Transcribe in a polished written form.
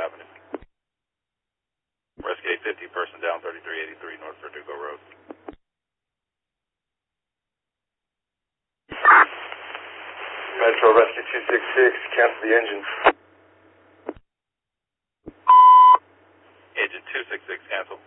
Avenue. Rescue 850, person down 3383 North Verdugo Road. Metro Rescue 266, cancel the engine. Agent 266, cancel.